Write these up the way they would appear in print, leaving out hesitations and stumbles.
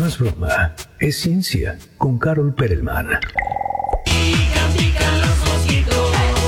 no es broma, es ciencia. Con Carol Perelman. Pican los mosquitos.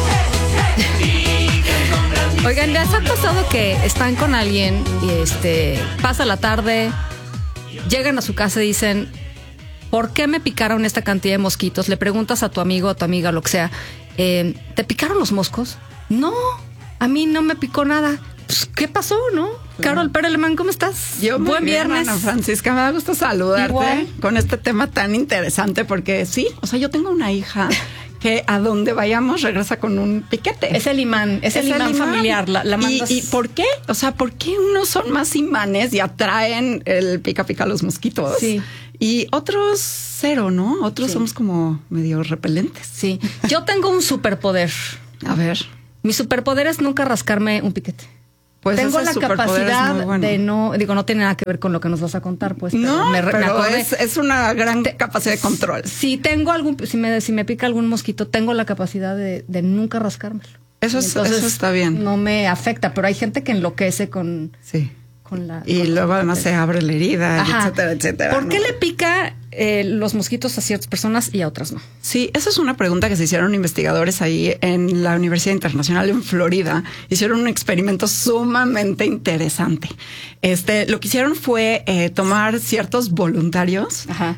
Oigan, ¿les ha pasado que están con alguien y pasa la tarde, llegan a su casa y dicen, ¿por qué me picaron esta cantidad de mosquitos? Le preguntas a tu amigo, a tu amiga, lo que sea, ¿te picaron los moscos? No, a mí no me picó nada. Pues, ¿qué pasó, no? Carol Perelman, ¿cómo estás? Yo muy Buen bien, viernes. Ana Francisca, me da gusto saludarte. Igual. Con este tema tan interesante, porque sí, o sea, yo tengo una hija que a donde vayamos regresa con un piquete. Es el imán, es el imán familiar. La mandas... ¿Y por qué? O sea, ¿por qué unos son más imanes y atraen el pica pica a los mosquitos? Sí. Y otros cero, ¿no? Otros Sí. somos como medio repelentes. Sí. Yo tengo un superpoder. A ver. Mi superpoder es nunca rascarme un piquete. Pues tengo ese la superpoder es capacidad muy bueno. de no tiene nada que ver con lo que nos vas a contar, pues. No, me pero acordé. es una gran capacidad de control. Si tengo si me pica algún mosquito, tengo la capacidad de nunca rascármelo. Eso está bien. No me afecta, pero hay gente que enloquece con Sí. la... Y con luego los además se piquetes. abre la herida, Ajá. etcétera, etcétera. ¿Por ¿no? qué le pica los mosquitos a ciertas personas y a otras no? Sí, esa es una pregunta que se hicieron investigadores ahí en la Universidad Internacional en Florida. Hicieron un experimento sumamente interesante. Lo que hicieron fue tomar ciertos voluntarios, Ajá.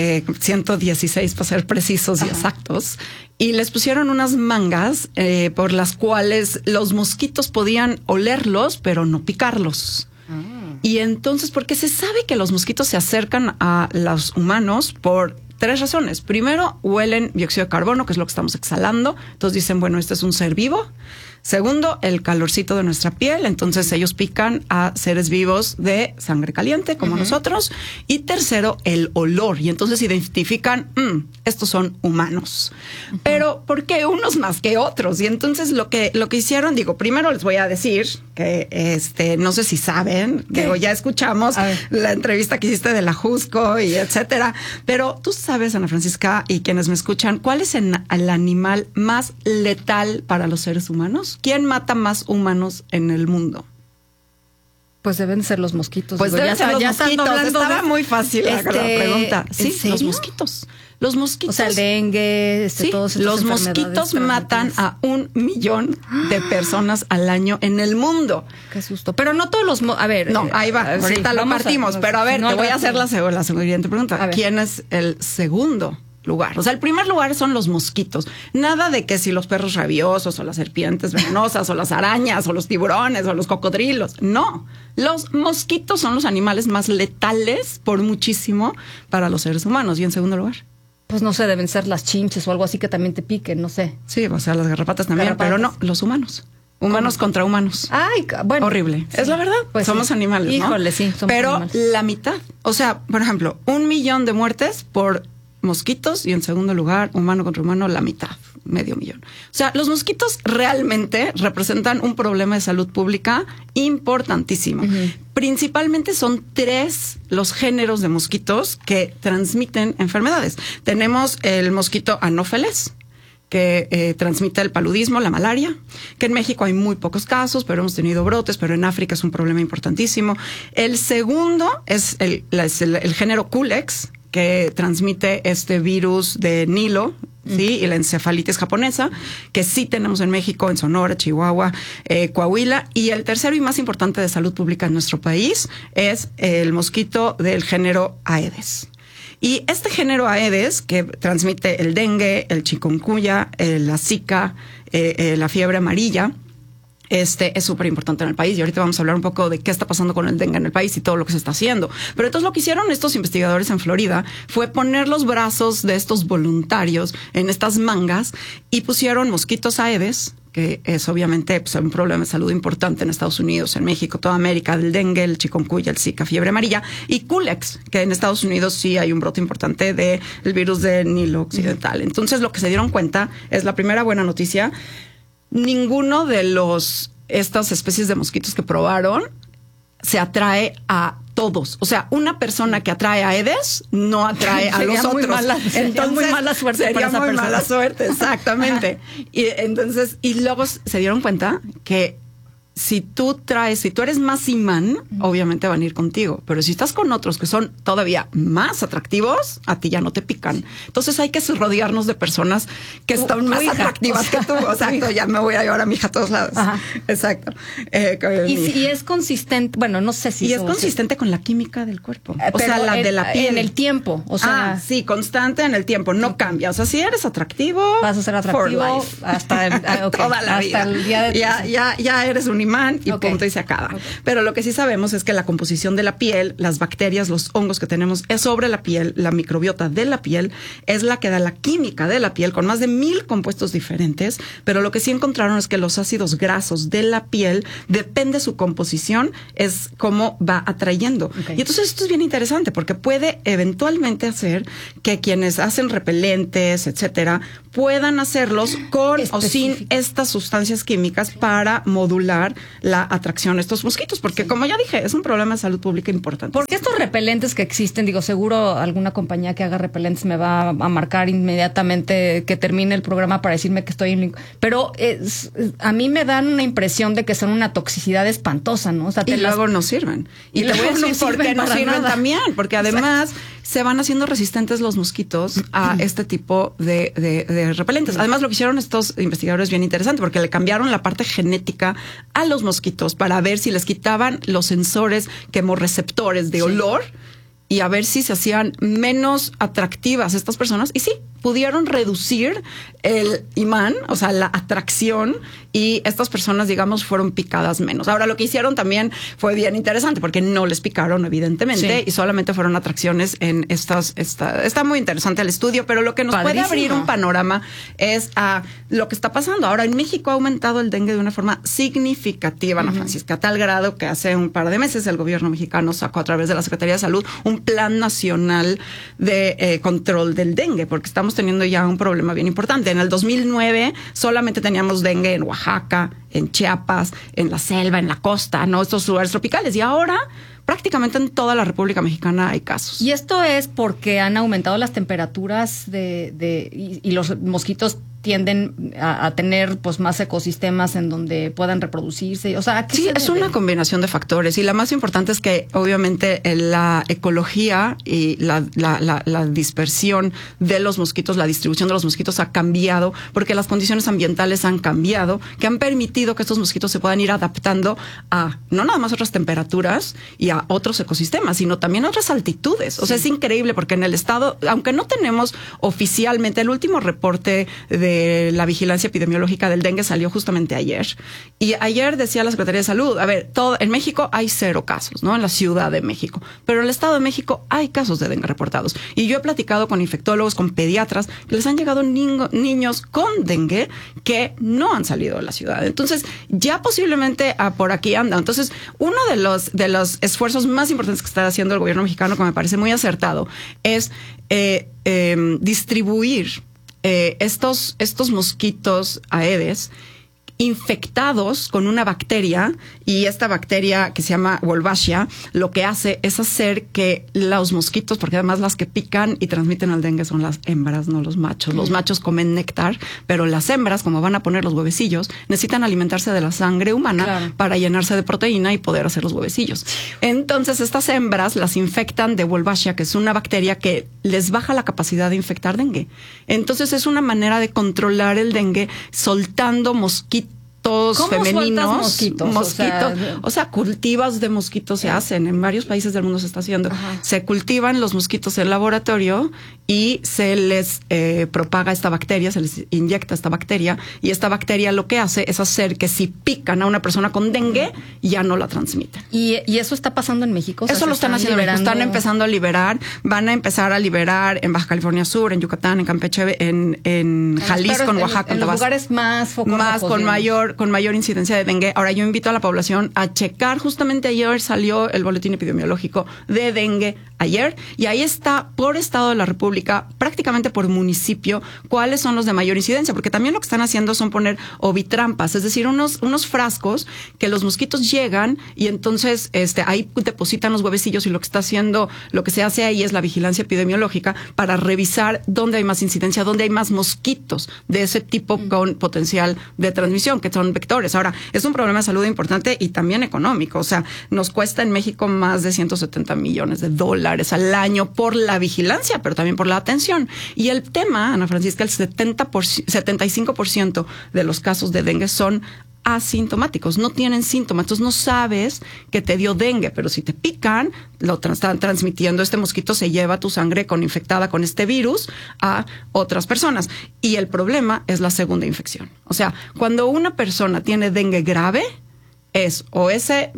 116 para ser precisos y exactos, y les pusieron unas mangas por las cuales los mosquitos podían olerlos, pero no picarlos. Y entonces, porque se sabe que los mosquitos se acercan a los humanos por 3 razones. Primero, huelen dióxido de carbono, que es lo que estamos exhalando. Entonces dicen, bueno, este es un ser vivo. Segundo, el calorcito de nuestra piel. Entonces ellos pican a seres vivos de sangre caliente, como nosotros. Y tercero, el olor. Y entonces identifican, estos son humanos. Pero, ¿por qué unos más que otros? Y entonces lo que hicieron, primero les voy a decir que no sé si saben, ya escuchamos la entrevista que hiciste de la Jusco y etcétera. Pero tú sabes, Ana Francisca, y quienes me escuchan, ¿cuál es el animal más letal para los seres humanos? ¿Quién mata más humanos en el mundo? Pues deben ser los mosquitos. Pues Digo, deben ser los mosquitos. Estaba muy fácil la pregunta. ¿En Sí, serio? los mosquitos. Los mosquitos. O sea, el dengue, sí, todos los mosquitos matan a 1 millón de personas al año en el mundo. Qué susto. Pero no todos los... A ver. No, ahí va. Ahorita lo partimos. Pero a ver, no, te voy a hacer la siguiente pregunta. ¿Quién es el segundo lugar? O sea, el primer lugar son los mosquitos. Nada de que si los perros rabiosos o las serpientes venenosas o las arañas o los tiburones o los cocodrilos. No. Los mosquitos son los animales más letales por muchísimo para los seres humanos. ¿Y en segundo lugar? Pues no sé, deben ser las chinches o algo así que también te piquen, no sé. Sí, o sea, las garrapatas también, pero no, los humanos. Humanos contra humanos. Ay, bueno. Horrible. Sí. Es la verdad. Pues somos sí. animales, ¿no? Híjole, sí, somos pero animales. la mitad. O sea, por ejemplo, 1 millón de muertes por mosquitos y en segundo lugar, humano contra humano, la mitad, 500,000. O sea, los mosquitos realmente representan un problema de salud pública importantísimo. Principalmente son 3 los géneros de mosquitos que transmiten enfermedades. Tenemos el mosquito anófeles, que transmite el paludismo, la malaria, que en México hay muy pocos casos, pero hemos tenido brotes, pero en África es un problema importantísimo. El segundo es el género Culex, que transmite este virus de Nilo, ¿sí? Y la encefalitis japonesa, que sí tenemos en México, en Sonora, Chihuahua, Coahuila. Y el tercero y más importante de salud pública en nuestro país es el mosquito del género Aedes. Y este género Aedes, que transmite el dengue, el chikungunya, la zika, la fiebre amarilla, es súper importante en el país. Y ahorita vamos a hablar un poco de qué está pasando con el dengue en el país y todo lo que se está haciendo. Pero entonces lo que hicieron estos investigadores en Florida fue poner los brazos de estos voluntarios en estas mangas y pusieron mosquitos Aedes, que es obviamente pues, un problema de salud importante en Estados Unidos, en México, toda América, del dengue, el chikungunya, el zika, fiebre amarilla, y Culex, que en Estados Unidos sí hay un brote importante del virus de Nilo occidental. Entonces lo que se dieron cuenta es la primera buena noticia. Ninguno de estas especies de mosquitos que probaron se atrae a todos. O sea, una persona que atrae a Aedes no atrae a los otros. Entonces, muy mala suerte sería para esa muy persona. mala suerte, exactamente. Y luego se dieron cuenta que si tú eres más imán, obviamente van a ir contigo. Pero si estás con otros que son todavía más atractivos, a ti ya no te pican. Entonces hay que rodearnos de personas que están más atractivas que tú. Exacto, ya me voy a llevar a mi hija a todos lados. Ajá. Exacto. Y es consistente, bueno, no sé si... Y es consistente con la química del cuerpo. O sea, la de la piel. En el tiempo, o sea... sí, constante en el tiempo, no cambia. O sea, si eres atractivo... Vas a ser atractivo hasta toda la vida. El día de... Ya eres un imán y punto y se acaba. Pero lo que sí sabemos es que la composición de la piel, las bacterias, los hongos que tenemos es sobre la piel, la microbiota de la piel es la que da la química de la piel con más de 1000 compuestos diferentes, pero lo que sí encontraron es que los ácidos grasos de la piel, depende de su composición, es cómo va atrayendo. Y entonces esto es bien interesante porque puede eventualmente hacer que quienes hacen repelentes, etcétera, puedan hacerlos con o sin estas sustancias químicas para modular la atracción a estos mosquitos, porque como ya dije, es un problema de salud pública importante. Porque estos repelentes que existen, digo, seguro alguna compañía que haga repelentes me va a marcar inmediatamente que termine el programa para decirme que estoy en... Pero a mí me dan una impresión de que son una toxicidad espantosa, ¿no? O sea, luego no sirven. Y te voy a decir por qué no sirven también, porque además se van haciendo resistentes los mosquitos a este tipo de repelentes. Además, lo que hicieron estos investigadores es bien interesante, porque le cambiaron la parte genética a los mosquitos para ver si les quitaban los sensores quemorreceptores de olor y a ver si se hacían menos atractivas estas personas. Y sí, pudieron reducir el imán, o sea, la atracción, y estas personas, digamos, fueron picadas menos. Ahora, lo que hicieron también fue bien interesante porque no les picaron, evidentemente, y solamente fueron atracciones en está muy interesante el estudio, pero lo que nos puede abrir un panorama es a lo que está pasando. Ahora, en México ha aumentado el dengue de una forma significativa, Ana Francisca, a tal grado que hace un par de meses el gobierno mexicano sacó a través de la Secretaría de Salud un plan nacional de control del dengue, porque estamos teniendo ya un problema bien importante. En el 2009 solamente teníamos dengue en Oaxaca, en Chiapas, en la selva, en la costa, ¿no? Estos lugares tropicales. Y ahora prácticamente en toda la República Mexicana hay casos. Y esto es porque han aumentado las temperaturas y los mosquitos tienden a tener pues más ecosistemas en donde puedan reproducirse. O sea, sí, es una combinación de factores, y la más importante es que obviamente la ecología y la dispersión de los mosquitos, la distribución de los mosquitos ha cambiado porque las condiciones ambientales han cambiado, que han permitido que estos mosquitos se puedan ir adaptando a no nada más otras temperaturas y a otros ecosistemas, sino también a otras altitudes. O sea, es increíble porque en el estado, aunque no tenemos oficialmente el último reporte de la vigilancia epidemiológica del dengue salió justamente ayer. Y ayer decía la Secretaría de Salud, a ver, en México hay 0 casos, ¿no? En la Ciudad de México. Pero en el Estado de México hay casos de dengue reportados. Y yo he platicado con infectólogos, con pediatras, que les han llegado niños con dengue que no han salido de la ciudad. Entonces, ya posiblemente por aquí anda. Entonces, uno de los esfuerzos más importantes que está haciendo el gobierno mexicano, que me parece muy acertado, es distribuir estos mosquitos Aedes infectados con una bacteria, y esta bacteria que se llama Wolbachia lo que hace es hacer que los mosquitos, porque además las que pican y transmiten el dengue son las hembras, no los machos. Los machos comen néctar, pero las hembras, como van a poner los huevecillos, necesitan alimentarse de la sangre humana para llenarse de proteína y poder hacer los huevecillos. Entonces estas hembras las infectan de Wolbachia, que es una bacteria que les baja la capacidad de infectar dengue. Entonces es una manera de controlar el dengue soltando mosquitos femeninos, mosquitos. O sea, cultivos de mosquitos se hacen. En varios países del mundo se está haciendo. Se cultivan los mosquitos en laboratorio y se les propaga esta bacteria, se les inyecta esta bacteria, y esta bacteria lo que hace es hacer que si pican a una persona con dengue, ya no la transmiten. ¿Y eso está pasando en México? O sea, eso lo están haciendo, están empezando a liberar, van a empezar a liberar en Baja California Sur, en Yucatán, en Campeche, en Jalisco, en Oaxaca, en los lugares más con mayor incidencia de dengue. Ahora, yo invito a la población a checar. Justamente ayer salió el boletín epidemiológico de dengue ayer, y ahí está por estado de la República, prácticamente por municipio, cuáles son los de mayor incidencia, porque también lo que están haciendo son poner ovitrampas, es decir, unos frascos que los mosquitos llegan y entonces ahí depositan los huevecillos, y lo que se hace ahí es la vigilancia epidemiológica para revisar dónde hay más incidencia, dónde hay más mosquitos de ese tipo con potencial de transmisión, que son son vectores. Ahora, es un problema de salud importante y también económico. O sea, nos cuesta en México más de 170 millones de dólares al año por la vigilancia, pero también por la atención. Y el tema, Ana Francisca, el 75% de los casos de dengue son asintomáticos, no tienen síntomas, entonces no sabes que te dio dengue, pero si te pican, lo están transmitiendo, este mosquito se lleva tu sangre infectada con este virus a otras personas. Y el problema es la segunda infección. O sea, cuando una persona tiene dengue grave, es o ese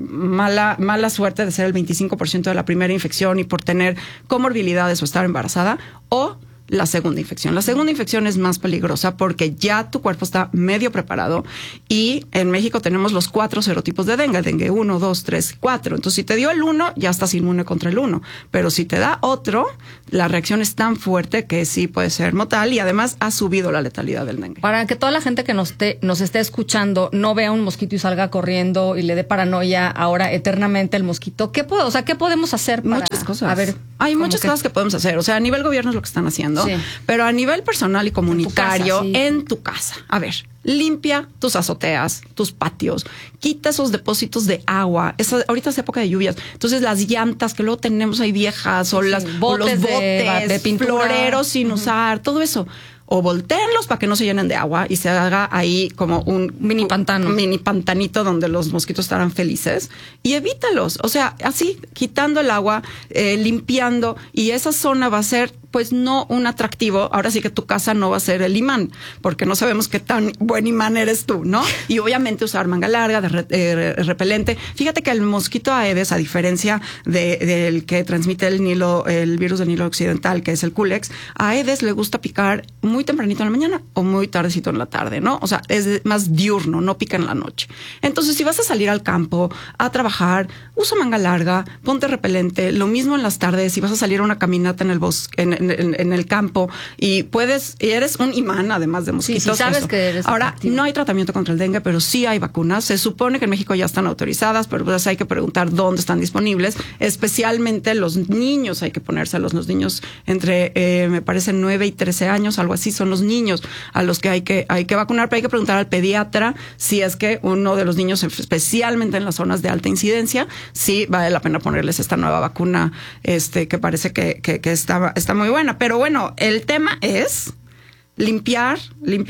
mala suerte de ser el 25% de la primera infección y por tener comorbilidades o estar embarazada, o la segunda infección. La segunda infección es más peligrosa porque ya tu cuerpo está medio preparado y en México tenemos los 4 serotipos de dengue. Dengue 1, 2, 3, 4. Entonces, si te dio el 1, ya estás inmune contra el 1. Pero si te da otro, la reacción es tan fuerte que sí puede ser mortal y además ha subido la letalidad del dengue. Para que toda la gente que nos esté escuchando no vea un mosquito y salga corriendo y le dé paranoia ahora eternamente el mosquito, ¿qué podemos hacer para...? Muchas cosas. A ver, hay muchas cosas que podemos hacer. O sea, a nivel gobierno es lo que están haciendo. Sí. Pero a nivel personal y comunitario, en tu casa. A ver, limpia tus azoteas, tus patios, quita esos depósitos de agua. Ahorita es época de lluvias. Entonces, las llantas que luego tenemos ahí viejas, o, los botes de pintura, floreros sin usar, todo eso. O voltéenlos para que no se llenen de agua y se haga ahí como un mini pantano. Mini pantanito donde los mosquitos estarán felices. Y evítalos. O sea, así, quitando el agua, limpiando. Y esa zona va a ser, pues, no un atractivo. Ahora sí que tu casa no va a ser el imán, porque no sabemos qué tan buen imán eres tú, ¿no? Y obviamente usar manga larga, repelente. Fíjate que el mosquito Aedes, a diferencia del que transmite el virus del Nilo occidental, que es el Culex, a Aedes le gusta picar muy tempranito en la mañana o muy tardecito en la tarde, ¿no? O sea, es más diurno, no pica en la noche. Entonces, si vas a salir al campo a trabajar, usa manga larga, ponte repelente. Lo mismo en las tardes, si vas a salir a una caminata en el bosque, en el campo y eres un imán además de mosquitos. Sí, sabes que eres ahora, efectivo. No hay tratamiento contra el dengue, pero sí hay vacunas. Se supone que en México ya están autorizadas, pero pues hay que preguntar dónde están disponibles. Especialmente los niños, hay que ponérselos. Los niños entre, me parece, 9 y 13 años, algo así, son los niños a los que hay que vacunar, pero hay que preguntar al pediatra si es que uno de los niños, especialmente en las zonas de alta incidencia, sí vale la pena ponerles esta nueva vacuna, que parece que está muy buena. Pero bueno, el tema es limpiar,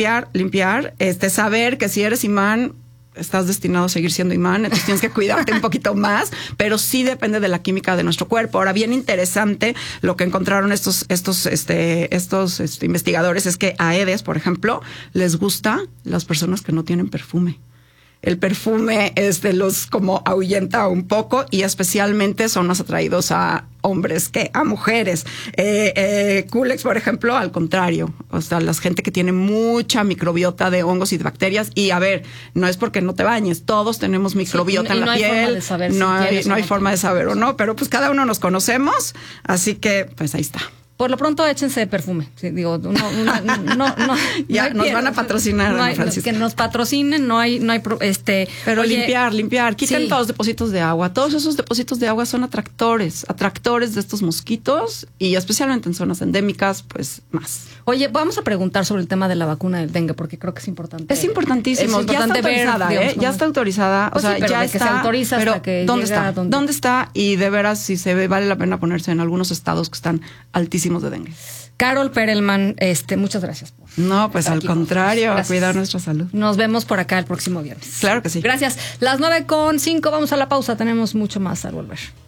saber que si eres imán, estás destinado a seguir siendo imán, entonces tienes que cuidarte un poquito más, pero sí depende de la química de nuestro cuerpo. Ahora, bien interesante lo que encontraron estos investigadores es que a Aedes, por ejemplo, les gusta las personas que no tienen perfume. El perfume los como ahuyenta un poco y especialmente son más atraídos a hombres que a mujeres. Culex, por ejemplo, al contrario. O sea, la gente que tiene mucha microbiota de hongos y de bacterias. Y a ver, no es porque no te bañes. Todos tenemos microbiota en la piel. No hay forma de saber o no, pero pues cada uno nos conocemos. Así que, pues ahí está. Por lo pronto, échense perfume. Sí, digo, ya nos van a patrocinar, Francisca. Que nos patrocinen, Pero oye, limpiar. Quiten todos los depósitos de agua. Todos esos depósitos de agua son atractores de estos mosquitos y especialmente en zonas endémicas, pues más. Oye, vamos a preguntar sobre el tema de la vacuna del dengue porque creo que es importante. Es importantísimo. Ya está autorizada, ya está autorizada. Pues o sea, sí, pero ya de está. Que se autoriza pero hasta que ¿dónde llega está? ¿Dónde está? Y de veras, si vale la pena ponerse en algunos estados que están altísimos de dengue. Carol Perelman, muchas gracias. No, pues al contrario, a cuidar nuestra salud. Nos vemos por acá el próximo viernes. Claro que sí. Gracias. Las 9:05, vamos a la pausa. Tenemos mucho más al volver.